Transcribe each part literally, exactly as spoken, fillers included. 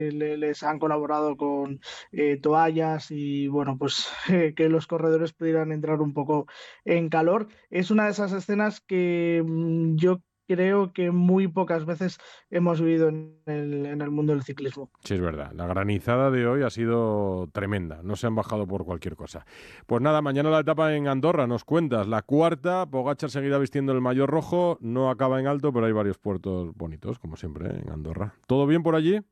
le- les han colaborado con eh, toallas y bueno, pues eh, que los corredores pudieran entrar un poco en calor. Es una de esas escenas que mm, yo creo que muy pocas veces hemos vivido en el, en el mundo del ciclismo. Sí, es verdad. La granizada de hoy ha sido tremenda. No se han bajado por cualquier cosa. Pues nada, mañana la etapa en Andorra, nos cuentas. La cuarta, Pogačar seguirá vistiendo el maillot rojo. No acaba en alto, pero hay varios puertos bonitos, como siempre, ¿eh? En Andorra. ¿Todo bien por allí?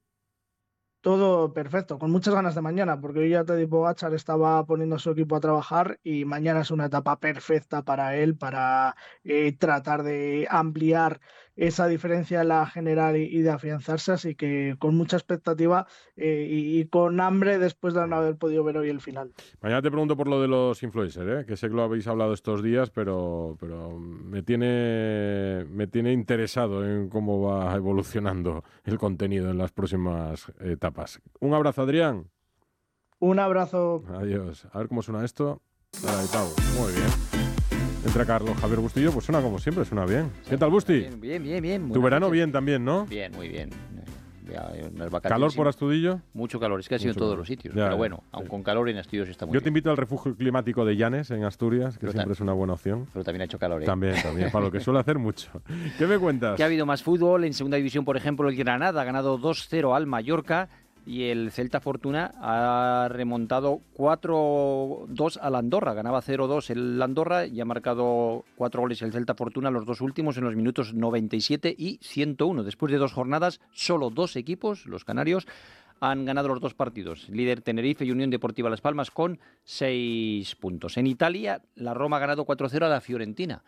Todo perfecto, con muchas ganas de mañana, porque hoy ya Tadej Pogačar estaba poniendo a su equipo a trabajar y mañana es una etapa perfecta para él, para eh, tratar de ampliar esa diferencia en la general y, y de afianzarse, así que con mucha expectativa eh, y, y con hambre después de no haber podido ver hoy el final. Mañana te pregunto por lo de los influencers, ¿eh? Que sé que lo habéis hablado estos días, pero, pero me tiene, me tiene interesado en cómo va evolucionando el contenido en las próximas etapas. Un abrazo, Adrián. Un abrazo. Adiós. A ver cómo suena esto. Ahí, Pau. Muy bien. Entra Carlos Javier Bustillo, pues suena como siempre, suena bien. ¿Qué tal, Busti? Bien, bien, bien. bien. Tu verano bien también, ¿no? Bien, muy bien. Ya, unas vacaciones ¿Calor por sin- Astudillo? Mucho calor, es que ha sido en Mucho todos calor. los sitios. Ya, pero ya, bueno, sí. aun con calor en Asturias está muy Yo te bien. invito al refugio climático de Llanes, en Asturias, que Pero siempre ta- es una buena opción. Pero también ha hecho calor, ¿eh? También, también, para lo que suele hacer mucho. ¿Qué me cuentas? Que ha habido más fútbol. En segunda división, por ejemplo, el Granada ha ganado dos cero al Mallorca y el Celta Fortuna ha remontado cuatro dos al Andorra. Ganaba cero dos el Andorra y ha marcado cuatro goles el Celta Fortuna, los dos últimos en los minutos noventa y siete y ciento uno. Después de dos jornadas, solo dos equipos, los canarios, han ganado los dos partidos. Líder Tenerife y Unión Deportiva Las Palmas con seis puntos. En Italia, la Roma ha ganado cuatro cero a la Fiorentina.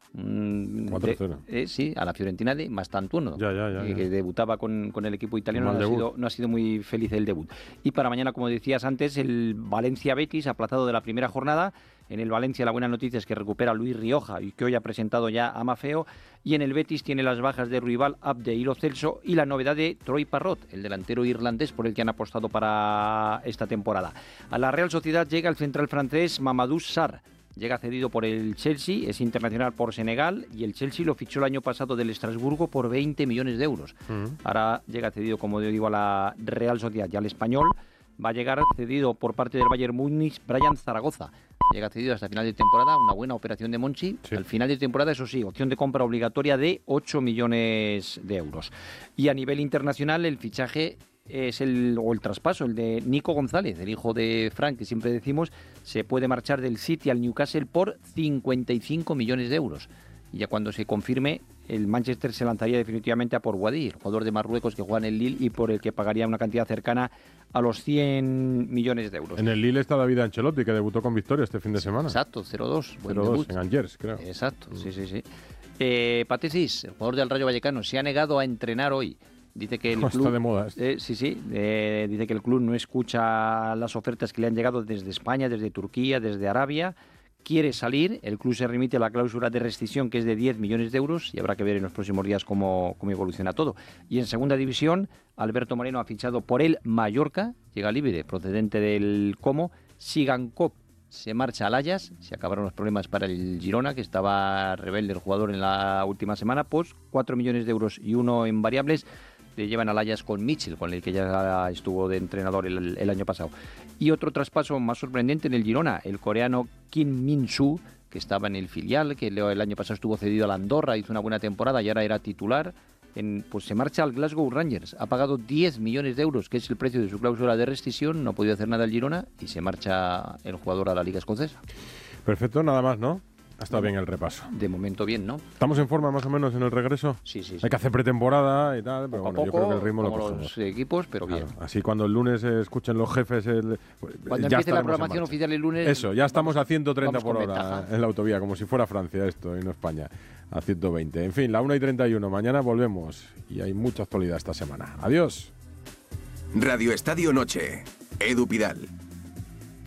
Mm, cuatro cero. de- eh, sí, a la Fiorentina de Mastantuono, Ya, ya, ya, que, ya. que debutaba con, con el equipo italiano. Mal No ha, debut. sido, no ha sido muy feliz el debut. Y para mañana, como decías antes, el Valencia-Betis, aplazado de la primera jornada. En el Valencia la buena noticia es que recupera a Luis Rioja y que hoy ha presentado ya a Mafeo. Y en el Betis tiene las bajas de Ruibal, Abde y Lo Celso y la novedad de Troy Parrott, el delantero irlandés por el que han apostado para esta temporada. A la Real Sociedad llega el central francés Mamadou Sarr. Llega cedido por el Chelsea, es internacional por Senegal y el Chelsea lo fichó el año pasado del Estrasburgo por veinte millones de euros. Mm. Ahora llega cedido, como digo, a la Real Sociedad y al Español. Va a llegar cedido por parte del Bayern Múnich Brian Zaragoza. Llega cedido hasta final de temporada, una buena operación de Monchi. Sí. Al final de temporada, eso sí, opción de compra obligatoria de ocho millones de euros. Y a nivel internacional, el fichaje es el, o el traspaso, el de Nico González, el hijo de Frank, que siempre decimos, se puede marchar del City al Newcastle por cincuenta y cinco millones de euros. Y ya cuando se confirme, el Manchester se lanzaría definitivamente a por Wadi, el jugador de Marruecos que juega en el Lille y por el que pagaría una cantidad cercana a los cien millones de euros. En el Lille está David Ancelotti, que debutó con victoria este fin de semana. Exacto, cero dos. Buen cero dos debut. en Angers, creo. Exacto, sí, sí, sí. Eh, Patesis, el jugador del Rayo Vallecano, se ha negado a entrenar hoy. Dice que el Está club, de moda esto. eh, sí, sí, eh, dice que el club no escucha las ofertas que le han llegado desde España, desde Turquía, desde Arabia. Quiere salir, el club se remite a la cláusula de rescisión que es de diez millones de euros y habrá que ver en los próximos días cómo, cómo evoluciona todo. Y en segunda división, Alberto Moreno ha fichado por el Mallorca, llega libre, procedente del Como. Sigankov se marcha al Ajax, se acabaron los problemas para el Girona, que estaba rebelde el jugador en la última semana, pues cuatro millones de euros y uno en variables le llevan al Ajax con Mitchell, con el que ya estuvo de entrenador el, el año pasado. Y otro traspaso más sorprendente en el Girona, el coreano Kim Min-soo, que estaba en el filial, que el año pasado estuvo cedido a la Andorra, hizo una buena temporada y ahora era titular. En, pues se marcha al Glasgow Rangers, ha pagado diez millones de euros, que es el precio de su cláusula de rescisión, no ha podido hacer nada el Girona y se marcha el jugador a la Liga Escocesa. Perfecto, nada más, ¿no? Ha estado bien el repaso. De momento bien, ¿no? ¿Estamos en forma más o menos en el regreso? Sí, sí, sí. Hay que hacer pretemporada y tal, pero Poco a bueno, yo poco, creo que el ritmo lo como cogemos. los equipos, pero bien. Claro, así cuando el lunes eh, escuchen los jefes el, pues, Cuando ya empiece la estaremos en programación marcha. oficial el lunes... Eso, ya estamos vamos- a ciento treinta vamos por con hora ventaja. en la autovía, como si fuera Francia esto y no España, a ciento veinte. En fin, la una y treinta y uno, mañana volvemos y hay mucha actualidad esta semana. Adiós. Radio Estadio Noche. Edu Pidal.